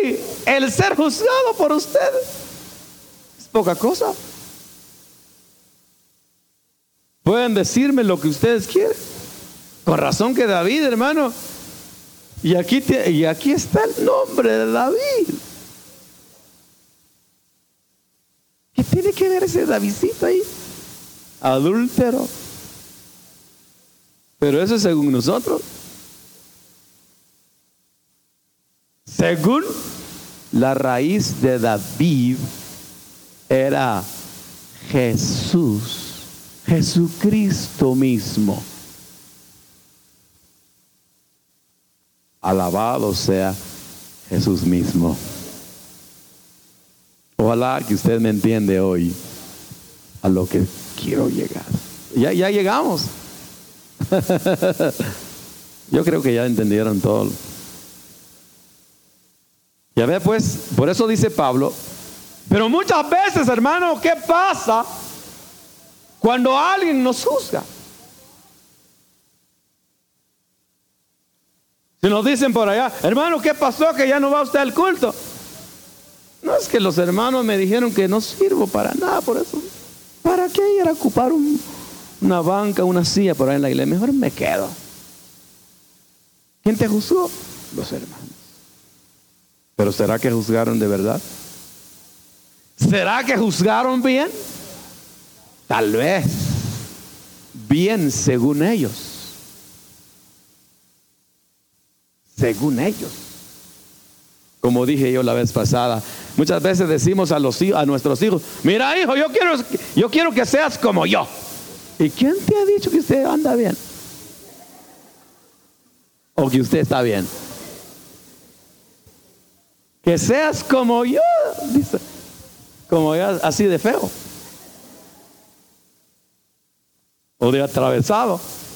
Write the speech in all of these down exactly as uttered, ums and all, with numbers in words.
hoy el ser juzgado por ustedes es poca cosa. Pueden decirme lo que ustedes quieren. Con razón que David, hermano, y aquí, te, y aquí está el nombre de David. ¿Qué tiene que ver ese Davidcito ahí? Adúltero. Pero eso es según nosotros. Según la raíz de David era Jesús, Jesucristo mismo. Alabado sea Jesús mismo. Ojalá que usted me entiende hoy a lo que quiero llegar. Ya, ya llegamos. Yo creo que ya entendieron todo. Ya ve pues, por eso dice Pablo, pero muchas veces, hermano, ¿qué pasa cuando alguien nos juzga? Si nos dicen por allá, hermano, ¿qué pasó que ya no va usted al culto? No, es que los hermanos me dijeron que no sirvo para nada, por eso. ¿Para qué ir a ocupar un, una banca, una silla por ahí en la iglesia? Mejor me quedo. ¿Quién te juzgó? Los hermanos. ¿Pero será que juzgaron de verdad? ¿Será que juzgaron bien? Tal vez. Bien según ellos. Según ellos. Como dije yo la vez pasada, muchas veces decimos a, los, a nuestros hijos, mira hijo, yo quiero, yo quiero que seas como yo. ¿Y quién te ha dicho que usted anda bien? O que usted está bien. Que seas como yo, dice, como yo, así de feo. O de atravesado.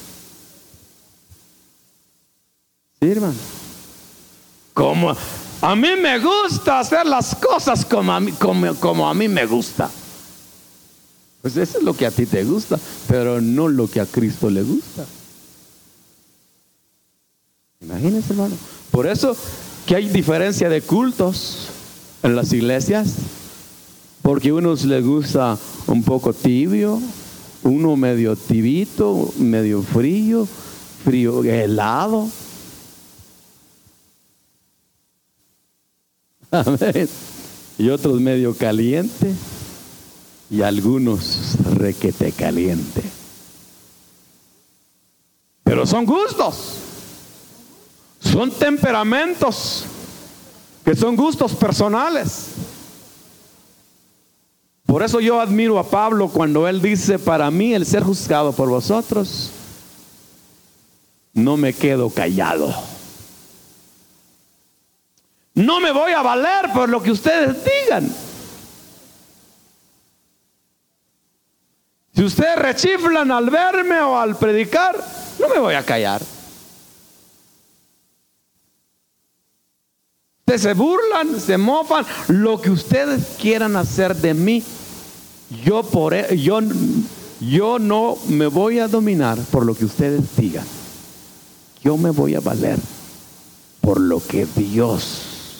Sí, hermano. Como a mí me gusta hacer las cosas como a mí, como, como a mí me gusta. Pues eso es lo que a ti te gusta, pero no lo que a Cristo le gusta. Imagínense, hermano. Por eso que hay diferencia de cultos en las iglesias, porque a unos les gusta un poco tibio, uno medio tibito, medio frío, frío helado. Amén. Y otros medio caliente y algunos requete caliente. Pero son gustos, son temperamentos, que son gustos personales. Por eso yo admiro a Pablo cuando él dice, para mí el ser juzgado por vosotros, no me quedo callado. No me voy a valer por lo que ustedes digan. Si ustedes rechiflan al verme o al predicar, no me voy a callar. Ustedes se burlan, se mofan, lo que ustedes quieran hacer de mí, yo, por, yo, yo no me voy a dominar por lo que ustedes digan. Yo me voy a valer por lo que Dios.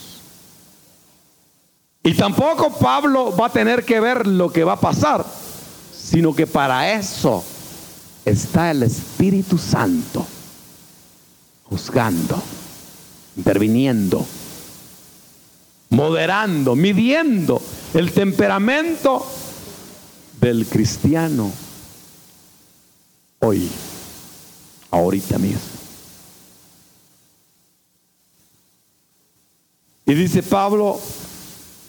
Y tampoco Pablo va a tener que ver lo que va a pasar, sino que para eso está el Espíritu Santo, juzgando, interviniendo, moderando, midiendo el temperamento del cristiano hoy, ahorita mismo. Y dice Pablo,